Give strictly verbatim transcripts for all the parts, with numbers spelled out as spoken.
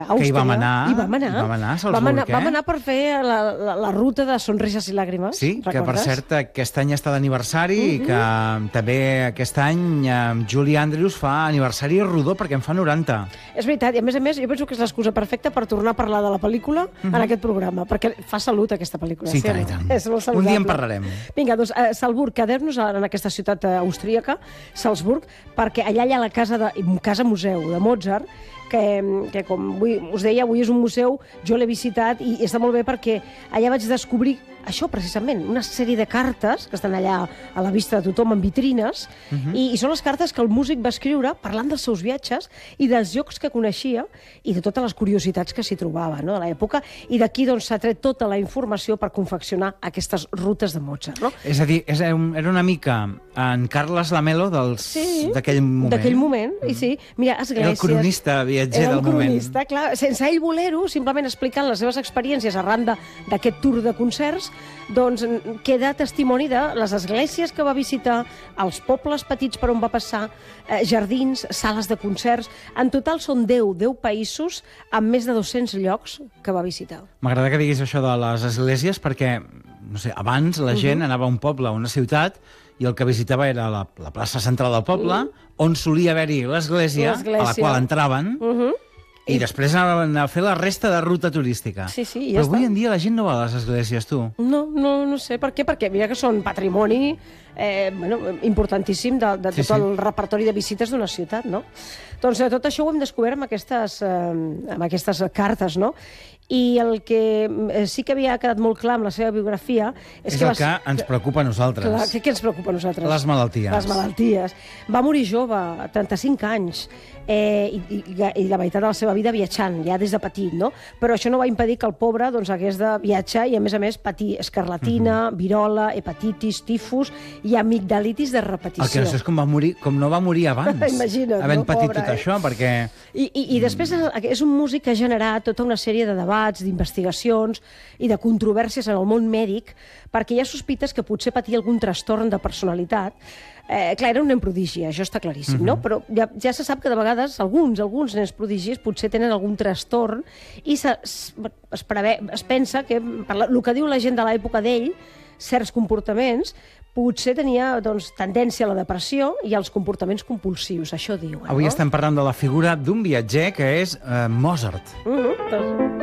Àustria. Que hi vam anar. I vam anar. I vam anar a Salzburg, vam anar, eh? Vam anar per fer la, la, la ruta de Sonrises i Làgrimes. Sí, recordes? que per cert aquest any està d'aniversari i Mhm. que també aquest any eh, Julie Andrews fa aniversari rodó perquè en fa noranta. És veritat, i a més a més jo penso que és l'excusa perfecta per tornar a parlar de la pel·lícula en aquest programa, perquè fa salut aquesta pel·lícula. Sí, o tant, no? i tant. És molt Un saludable. dia en parlarem. Vinga, doncs, a Salzburg, quedem-nos en aquesta ciutat eh, austríaca, Salzburg, perquè allà hi ha la casa, de, casa museu de Mozart, que, que com avui, us deia, avui és un museu, jo l'he visitat i està molt bé perquè allà vaig descobrir això, precisament, una sèrie de cartes que estan allà a la vista de tothom en vitrines, uh -huh. i, i són les cartes que el músic va escriure parlant dels seus viatges i dels llocs que coneixia i de totes les curiositats que s'hi trobava, no?, de l'època, i d'aquí doncs, s'ha tret tota la informació per confeccionar aquestes rutes de Mozart. No? És a dir, és, era una mica en Carles Lamelo d'aquell sí, moment. D'aquell moment, mm. i sí. Mira, esglésies... Era el cronista viatger Era del moment. Cronista, clar, sense ell voler-ho, simplement explicant les seves experiències arran d'aquest tour de concerts, doncs queda testimoni de les esglésies que va visitar, els pobles petits per on va passar, eh, jardins, sales de concerts. En total són deu, deu països amb més de dos-cents llocs que va visitar. M'agrada que diguis això de les esglésies perquè, no sé, abans la gent uh -huh. anava a un poble, a una ciutat, i el que visitava era la, la plaça central del poble, uh -huh. on solia haver-hi l'església, a la qual entraven, uh -huh. I, I després anaven a fer la resta de ruta turística. Sí, sí, i Però ja avui està. en dia la gent no va a les esglésies, tu. No, no, no sé per què, perquè mira que són patrimoni eh, bueno, importantíssim de, de tot sí, sí. el repertori de visites d'una ciutat, no? Doncs eh, tot això ho hem descobert amb aquestes, eh, amb aquestes cartes, no? I el que eh, sí que havia quedat molt clar amb la seva biografia... És, és que el vas... que ens preocupa a nosaltres. Clar, què, què ens preocupa a nosaltres? Les malalties. Les malalties. Va morir jove, a trenta-cinc anys, eh, i, i, i la meitat de la seva vida viatjant, ja des de petit, no? Però això no va impedir que el pobre doncs, hagués de viatjar i, a més a més, patir escarlatina, uh -huh. virola, hepatitis, tifus i amigdalitis de repetició. El que no sé és com, va morir, com no va morir abans. Imagina't, havent no? patit Pobre, tot eh? això, perquè... I, i, i després és un músic que ha generat tota una sèrie de debats, d'investigacions i de controvèrsies en el món mèdic, perquè hi ha sospites que potser patia algun trastorn de personalitat. Eh, clar, era un nen prodigi, això està claríssim, uh -huh. no? Però ja, ja se sap que de vegades alguns, alguns nens prodigis potser tenen algun trastorn i se, es, es, preve, es pensa que, per la, el que diu la gent de l'època d'ell, certs comportaments, potser tenia doncs, tendència a la depressió i als comportaments compulsius, això diuen. Avui no? estem parlant de la figura d'un viatger que és eh, Mozart. Uh -huh. doncs...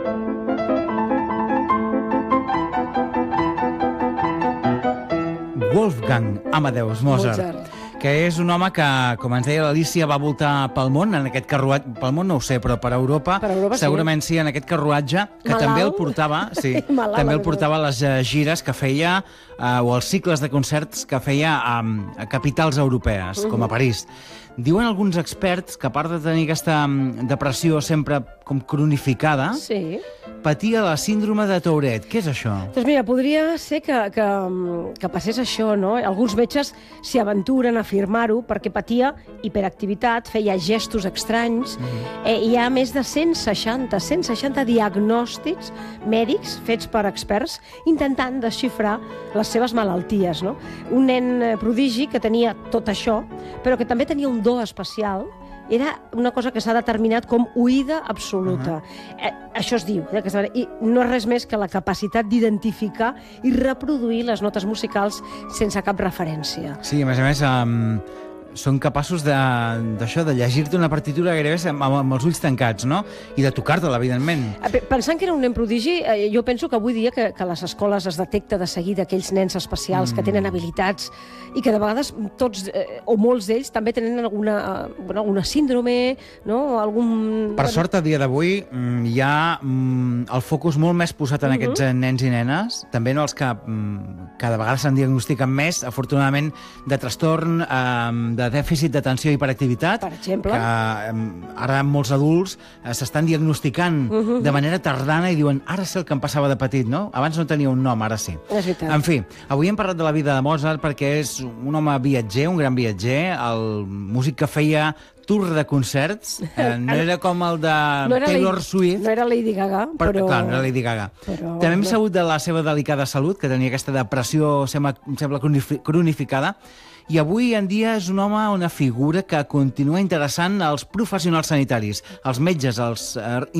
Wolfgang Amadeus Mozart, Mozart, que és un home que, com ens deia l'Alícia, va voltar pel món, en aquest carruatge, pel món no ho sé, però per Europa, per Europa segurament sí. sí, en aquest carruatge, que Malalt. també el portava, sí, Malalt, també el portava a les uh, gires que feia, uh, o els cicles de concerts que feia um, a capitals europees, uh -huh. com a París. Diuen alguns experts que, a part de tenir aquesta um, depressió sempre com cronificada, sí. patia la síndrome de Tourette. Què és això? Doncs mira, podria ser que, que, que passés això, no? Alguns metges s'hi aventuren a afirmar-ho perquè patia hiperactivitat, feia gestos estranys, mm. eh, hi ha més de cent seixanta, cent seixanta diagnòstics mèdics fets per experts intentant desxifrar les seves malalties, no? Un nen prodigi que tenia tot això, però que també tenia un do especial. Era una cosa que s'ha determinat com oïda absoluta. Uh -huh. eh, això es diu, eh, que i no és res més que la capacitat d'identificar i reproduir les notes musicals sense cap referència. Sí, a més a més, um, són capaços d'això, de, de llegir-te una partitura gairebé amb, amb els ulls tancats, no? I de tocar-te-la, evidentment. Pensant que era un nen prodigi, eh, jo penso que avui dia que, que a les escoles es detecta de seguida aquells nens especials mm. que tenen habilitats i que de vegades tots, eh, o molts d'ells, també tenen alguna, eh, bueno, alguna síndrome, no? Algun... Per sort, a dia d'avui mm, hi ha mm, el focus molt més posat en uh -huh. aquests nens i nenes, també no els que mm, cada vegada se'n diagnostiquen més, afortunadament, de trastorn, eh, de de dèficit d'atenció i hiperactivitat, per exemple, que eh, ara molts adults eh, s'estan diagnosticant uh -huh. de manera tardana i diuen, ara sé el que em passava de petit, no? Abans no tenia un nom, ara sí. És veritat. En fi, avui hem parlat de la vida de Mozart perquè és un home viatger, un gran viatger, el músic que feia tour de concerts, eh, no era com el de no Taylor Lady, Swift. No era Lady Gaga, però... però clar, no era Lady Gaga. Però... També hem sabut de la seva delicada salut, que tenia aquesta depressió, sembla, sembla cronificada, i avui en dia és un home, una figura que continua interessant als professionals sanitaris, als metges, als eh,